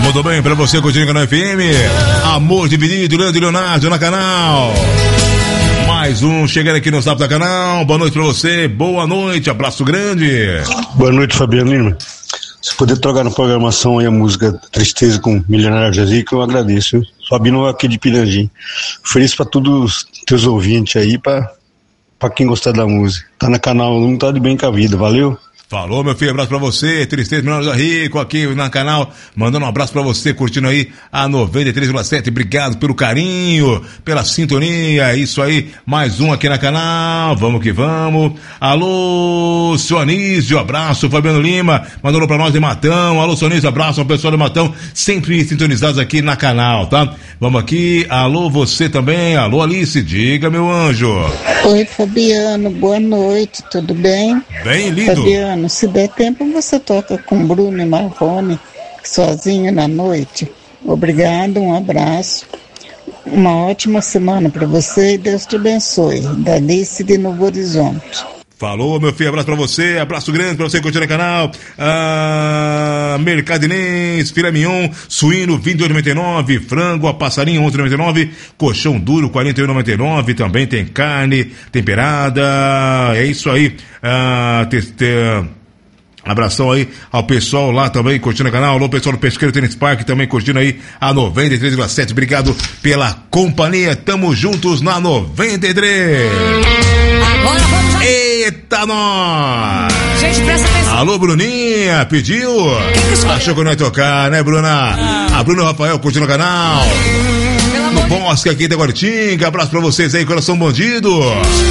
Muito bem, pra você curtindo o Canal FM. Amor Dividido, Leandro e Leonardo na Canal. Mais um chegando aqui no Zap da Canal. Boa noite pra você, boa noite, abraço grande. Boa noite, Fabiano Lima. Se puder trocar na programação aí a música Tristeza com Milionário Jazica, eu agradeço. Fabino aqui de Pirangi. Ofereço pra todos os teus ouvintes aí, pra quem gostar da música. Tá na Canal 1, tá de bem com a vida, valeu? Falou, meu filho, abraço pra você, Tristeza Milionário Rico, aqui na Canal, mandando um abraço pra você, curtindo aí a 93,7, obrigado pelo carinho, pela sintonia, isso aí, mais um aqui na Canal, vamos que vamos. Alô, seu Anísio, abraço, Fabiano Lima, mandando pra nós de Matão, alô, seu Anísio, abraço ao pessoal de Matão, sempre sintonizados aqui na Canal, tá? Vamos aqui, alô, você também, alô, Alice, diga, meu anjo. Oi, Fabiano, boa noite, tudo bem? Bem, lindo. Fabiano, se der tempo você toca com Bruno e Marrone sozinho na noite. Obrigado, um abraço, uma ótima semana para você e Deus te abençoe. Da Alice de Novo Horizonte. Falou, meu filho, abraço pra você, abraço grande pra você curtir o canal. Mercadinense, filé mignon, suíno, R$22,99, frango a passarinho, R$11,99, colchão duro, R$41,99, também tem carne temperada, é isso aí. Abração aí ao pessoal lá também curtindo o canal. Alô, pessoal do Pesqueiro Tênis Park também curtindo aí a 93,7. Obrigado pela companhia. Tamo juntos na 93. Agora vamos lá. Eita, nós! Gente, presta atenção. Alô, Bruninha, pediu? Achou que não ia tocar, né, Bruna? A Bruna e o Rafael curtindo o canal. No Bosque aqui da Guartinga. Abraço pra vocês aí, coração bandido.